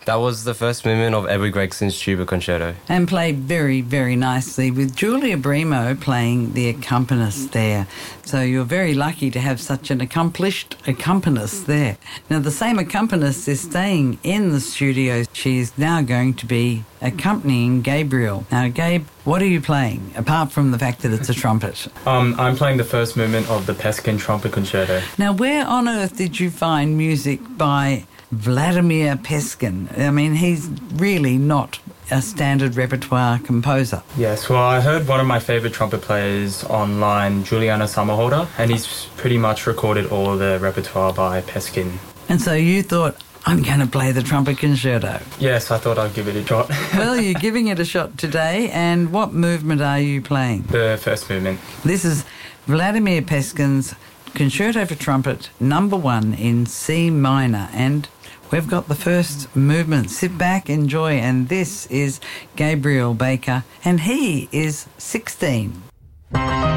That was the first movement of Edward Gregson's Tuba Concerto. And played very, very nicely with Julia Bremo playing the accompanist there. So you're very lucky to have such an accomplished accompanist there. Now, the same accompanist is staying in the studio. She's now going to be accompanying Gabriel. Now, Gabe, what are you playing, apart from the fact that it's a trumpet? I'm playing the first movement of the Peskin Trumpet Concerto. Now, where on earth did you find music by Vladimir Peskin? I mean, he's really not a standard repertoire composer. Yes, well, I heard one of my favourite trumpet players online, Juliana Sommerholder, and he's pretty much recorded all the repertoire by Peskin. And so you thought, I'm going to play the trumpet concerto. Yes, I thought I'd give it a shot. Well, you're giving it a shot today, and what movement are you playing? The first movement. This is Vladimir Peskin's Concerto for Trumpet, number 1 in C minor, and we've got the first movement. Sit back, enjoy, and this is Gabriel Baker, and he is 16.